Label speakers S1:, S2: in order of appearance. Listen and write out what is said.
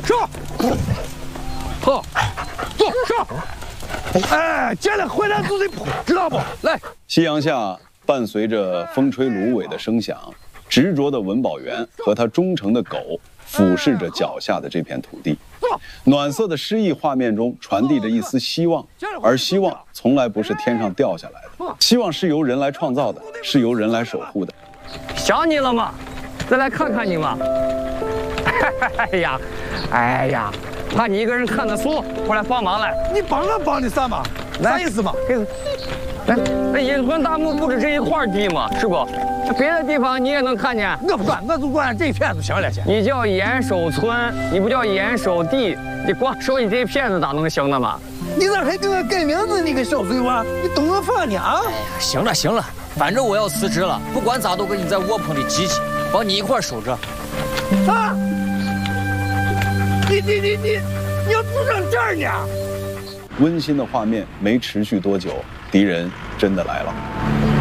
S1: 上，好，走上。哎，见了回来就得扑，知道不？来，
S2: 夕阳下，伴随着风吹芦苇的声响，执着的文保员和他忠诚的狗俯视着脚下的这片土地。暖色的诗意画面中传递着一丝希望，而希望从来不是天上掉下来的，希望是由人来创造的，是由人来守护的。
S3: 想你了吗？再来看看你嘛。哎呀，怕你一个人看得书，过来帮忙来。
S1: 你帮俺帮你啥嘛？啥意思嘛？
S3: 来，那引屯大墓不止这一块地嘛，是不？别的地方你也能看见。
S1: 我不管，我就管这片就行了先。
S3: 你叫严守村，你不叫严守地，你光守你这片子咋能行呢嘛？
S1: 你咋还给我改名字？你个小嘴娃，你懂我法呢啊？
S4: 哎呀，行了行了，反正我要辞职了，不管咋都跟你在窝棚里挤挤，帮你一块守着。
S1: 啊！你要住上这儿呢？
S2: 温馨的画面没持续多久，敌人真的来了。